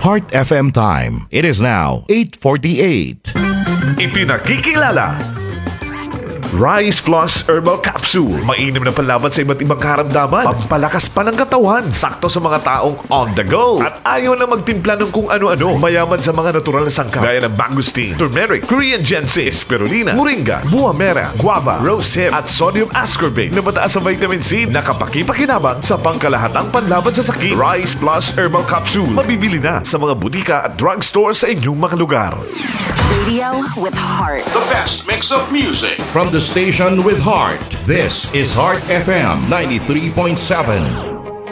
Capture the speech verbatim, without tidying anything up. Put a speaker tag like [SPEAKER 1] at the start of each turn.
[SPEAKER 1] Heart F M time. It is now eight forty-eight.
[SPEAKER 2] Ipinakikilala Rice Plus Herbal Capsule. Mainam na panlaban sa iba't ibang karamdaman. Pampalakas pa ng katawan. Sakto sa mga taong on the go. At ayaw na magtimpla ng kung ano-ano. Mayaman sa mga natural na sangkap. Gaya ng mangosteen, turmeric, Korean Ginseng, spirulina, moringa, buwa mera, guava, rose hip, at sodium ascorbate na mataas sa vitamin C. Nakapakipakinabang sa pangkalahatang panlaban sa sakit. Rice Plus Herbal Capsule. Mabibili na sa mga butika at drugstore sa inyong mga lugar.
[SPEAKER 3] Radio with heart.
[SPEAKER 4] The best mix of music.
[SPEAKER 1] From the station with heart, this is Heart F M ninety-three point seven.